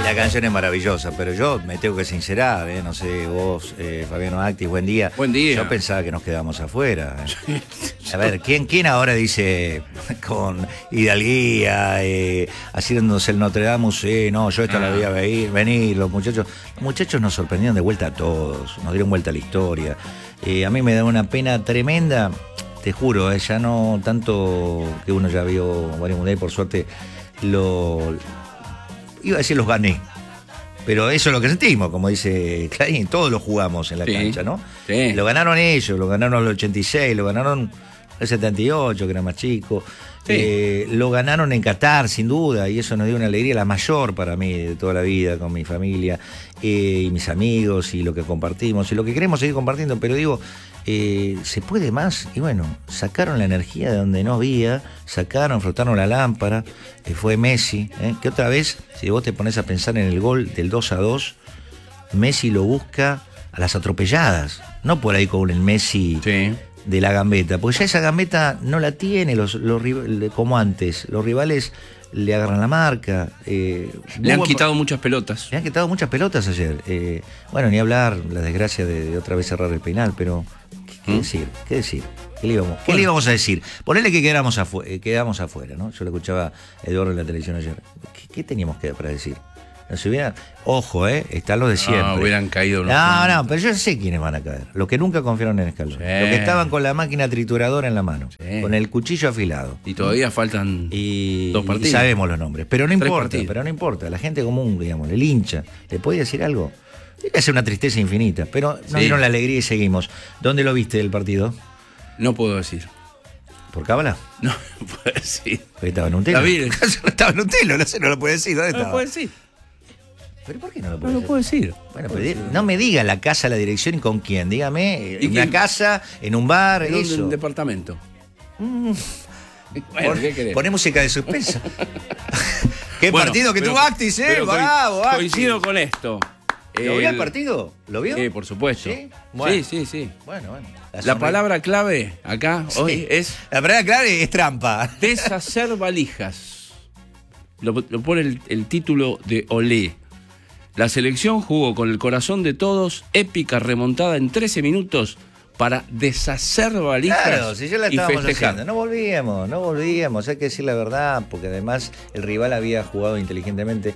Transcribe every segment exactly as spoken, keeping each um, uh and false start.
La canción es maravillosa, pero yo me tengo que sincerar, ¿eh? No sé, vos, eh, Fabiano Actis, buen día. Buen día. Yo pensaba que nos quedábamos afuera. ¿eh? A ver, ¿quién, quién ahora dice con hidalguía, eh, haciéndose el Notre Dame, eh, no, yo esto Ah. la voy a venir, venir, los muchachos. Los muchachos nos sorprendieron de vuelta a todos, nos dieron vuelta a la historia. Eh, a mí me da una pena tremenda, te juro, eh, ya no tanto que uno ya vio varios mundiales, por suerte, lo... Iba a decir los gané. Pero eso es lo que sentimos, como dice Clarín, todos lo jugamos en la Sí, cancha, ¿no? sí. Lo ganaron ellos, lo ganaron el ochenta y seis, lo ganaron el setenta y ocho, que era más chico. Sí. Eh, lo ganaron en Qatar, sin duda, y eso nos dio una alegría, la mayor para mí de toda la vida, con mi familia eh, y mis amigos, y lo que compartimos, y lo que queremos seguir compartiendo. Pero digo, eh, ¿se puede más? Y bueno, sacaron la energía de donde no había, sacaron, frotaron la lámpara, eh, fue Messi, eh, que otra vez, si vos te pones a pensar en el gol del dos a dos, Messi lo busca a las atropelladas, no por ahí con el Messi... Sí. de la gambeta, porque ya esa gambeta no la tiene los, los como antes, los rivales le agarran la marca. Eh, Le han buen, quitado muchas pelotas. Le han quitado muchas pelotas ayer. Eh, bueno, ni hablar la desgracia de, de otra vez cerrar el penal, pero ¿qué, qué ¿Mm? decir? ¿Qué decir? ¿Qué le íbamos, ¿qué Bueno. le íbamos a decir? Ponele que quedamos, afu quedamos afuera, ¿no? Yo lo escuchaba a Eduardo en la televisión ayer. ¿Qué, qué teníamos que para decir? No se hubiera, ojo, eh, están los de siempre. No, hubieran caído unos No, cuantos. no, pero yo sé quiénes van a caer. Los que nunca confiaron en Scaloni. Sí. Los que estaban con la máquina trituradora en la mano. Sí. Con el cuchillo afilado. Y todavía faltan Y, dos y partidos. sabemos los nombres. Pero no Tres importa, partidos. pero no importa. La gente común, digamos, el hincha, ¿le puede decir algo? Tiene que ser una tristeza infinita. Pero nos Sí. dieron la alegría y seguimos. ¿Dónde lo viste el partido? No puedo decir. ¿Por cábala? No, no puedo decir. Porque estaba en un telo. La vi. Estaba en un telo, no sé, no lo puede decir. ¿Dónde No estaba? lo puedo decir. ¿Pero por qué no lo No puede lo decir? puedo decir. Bueno, pero di- no me diga la casa, la dirección y con quién. Dígame, ¿Y en una quién? casa, en un bar, En un eso. departamento. Mm. Bueno, Pon- ¿qué querés? Poné música de suspensa. Qué Bueno, partido que pero- tuvo Actis, ¿eh? pero co- Bravo, Actis. Coincido con esto. ¿Lo vio el partido? ¿Lo vio? Sí, por supuesto. ¿Sí? Bueno. Sí, sí, sí. Bueno, bueno. La sonrisa- palabra clave acá Sí. hoy es La palabra clave es trampa. deshacer valijas. Lo, lo pone el, el título de Olé. La selección jugó con el corazón de todos, épica remontada en trece minutos para deshacer valijas Claro, si ya la y estábamos festejar. haciendo. No volvíamos, no volvíamos. Hay que decir la verdad, porque además el rival había jugado inteligentemente.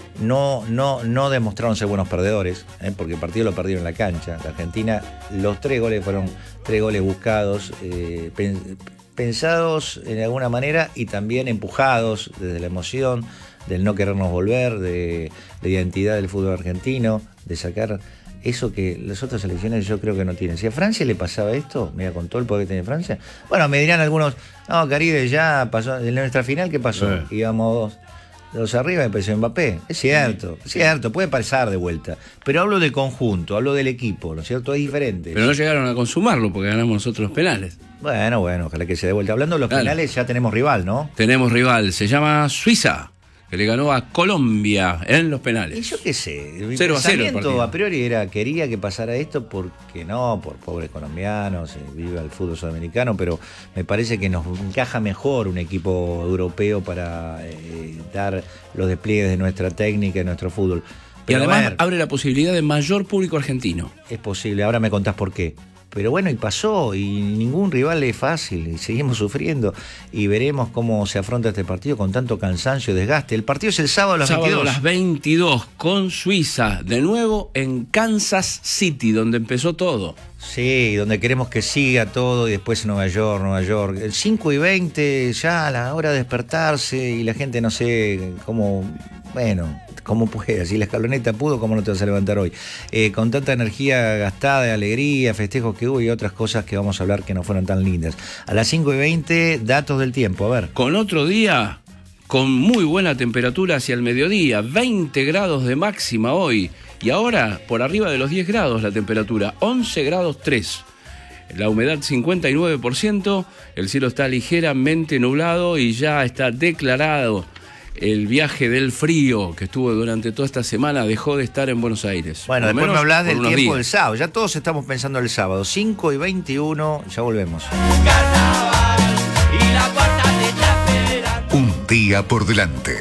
No, no, no demostraron ser buenos perdedores, ¿eh? Porque el partido lo perdieron en la cancha. La Argentina, los tres goles fueron tres goles buscados, eh, pen- pensados en alguna manera y también empujados desde la emoción, del no querernos volver, de la identidad del fútbol argentino, de sacar eso que las otras selecciones yo creo que no tienen. Si a Francia le pasaba esto, mira, con todo el poder que tiene Francia, bueno, me dirán algunos, no, Caribe ya pasó, en nuestra final, ¿qué pasó? Sí. Íbamos dos, dos arriba y empezó Mbappé. Es cierto, es cierto, puede pasar de vuelta. Pero hablo del conjunto, hablo del equipo, ¿no es cierto? Es diferente. Pero no llegaron a consumarlo porque ganamos nosotros los penales. Bueno, bueno, ojalá que se dé vuelta. Hablando de los Claro. penales, ya tenemos rival, ¿no? Tenemos rival, se llama Suiza, que le ganó a Colombia en los Y penales. yo qué sé, mi Cero a cero el pensamiento partido. a priori era, quería que pasara esto porque no, por pobres colombianos, eh, viva el fútbol sudamericano, pero me parece que nos encaja mejor un equipo europeo para eh, dar los despliegues de nuestra técnica y nuestro fútbol. Y Pero además bueno, abre la posibilidad de mayor público argentino. es posible, ahora me contás por qué. Pero bueno, y pasó, y ningún rival es fácil, y seguimos sufriendo, y veremos cómo se afronta este partido con tanto cansancio y desgaste. El partido es el sábado a las Sábado veintidós. a las veintidós con Suiza, de nuevo en Kansas City, donde empezó todo. Sí, donde queremos que siga todo y después Nueva York, Nueva York. El cinco y veinte ya a la hora de despertarse y la gente no sé cómo, bueno, cómo puede. Si la escaloneta pudo, ¿cómo no te vas a levantar hoy? Eh, con tanta energía gastada, de alegría, festejos que hubo y otras cosas que vamos a hablar que no fueron tan lindas. A las cinco y veinte, datos del tiempo, a ver. Con otro día, con muy buena temperatura hacia el mediodía, veinte grados de máxima hoy. Y ahora, por arriba de los diez grados la temperatura, once grados tres. La humedad cincuenta y nueve por ciento, el cielo está ligeramente nublado y ya está declarado el viaje del frío que estuvo durante toda esta semana, dejó de estar en Buenos Aires. Bueno, Por lo después me menos hablás por del unos tiempo días. del sábado. Ya todos estamos pensando el sábado. cinco y veintiuno, ya volvemos. Un día por delante.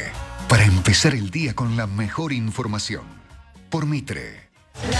para empezar el día con la mejor información. Por Mitre.